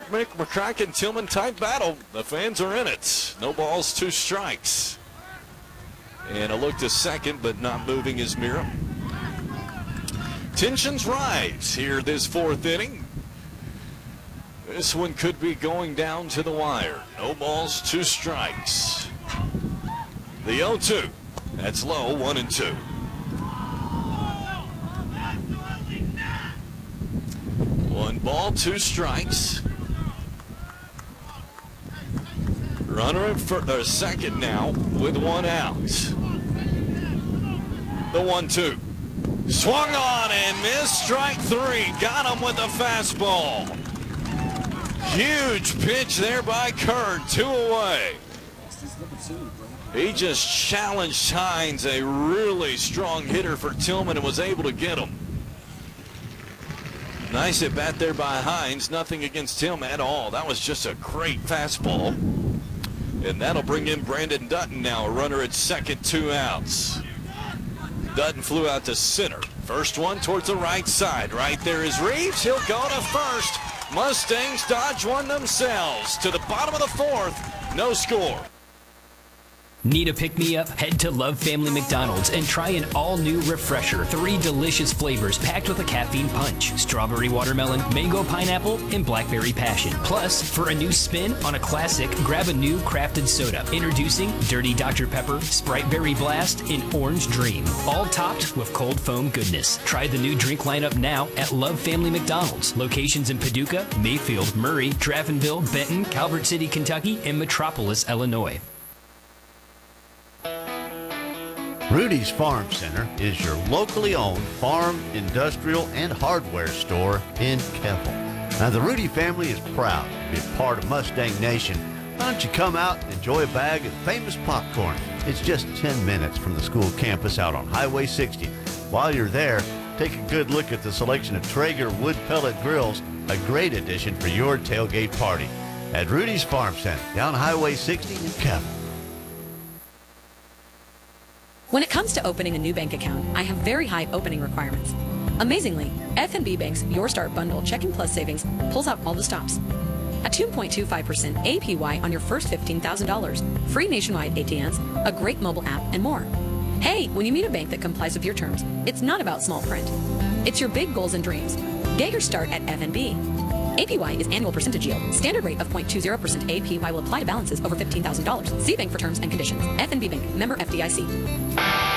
McCracken Tillman type battle. The fans are in it. No balls, 2 strikes. And a look to second, but not moving is Mira. Tensions rise here this 4th inning. This one could be going down to the wire. No balls, 2 strikes. The 0-2. That's low, 1-2. One ball, 2 strikes. Runner at second now with 1 out. The 1-2. Swung on and missed. Strike 3. Got him with a fastball. Huge pitch there by Kurt. 2 away. He just challenged Hines, a really strong hitter for Tillman, and was able to get him. Nice at bat there by Hines. Nothing against him at all. That was just a great fastball. And that'll bring in Brandon Dutton now, a runner at second, 2 outs. Dutton flew out to center. First one towards the right side. Right there is Reeves. He'll go to first. Mustangs dodge one themselves. To the bottom of the 4th. No score. Need a pick-me-up? Head to Love Family McDonald's and try an all-new Refresher. 3 delicious flavors packed with a caffeine punch. Strawberry watermelon, mango pineapple, and blackberry passion. Plus, for a new spin on a classic, grab a new crafted soda. Introducing Dirty Dr. Pepper, Sprite Berry Blast, and Orange Dream. All topped with cold foam goodness. Try the new drink lineup now at Love Family McDonald's. Locations in Paducah, Mayfield, Murray, Draftonville, Benton, Calvert City, Kentucky, and Metropolis, Illinois. Rudy's Farm Center is your locally owned farm, industrial, and hardware store in Keppel. Now, the Rudy family is proud to be a part of Mustang Nation. Why don't you come out and enjoy a bag of famous popcorn? It's just 10 minutes from the school campus out on Highway 60. While you're there, take a good look at the selection of Traeger wood pellet grills, a great addition for your tailgate party. At Rudy's Farm Center, down Highway 60 in Keppel. When it comes to opening a new bank account, I have very high opening requirements. Amazingly, FNB Bank's Your Start Bundle Checking Plus Savings pulls out all the stops. A 2.25% APY on your first $15,000, free nationwide ATMs, a great mobile app, and more. Hey, when you meet a bank that complies with your terms, it's not about small print. It's your big goals and dreams. Get your start at FNB. APY is annual percentage yield. Standard rate of 0.20% APY will apply to balances over $15,000. See bank for terms and conditions. FNB Bank, member FDIC.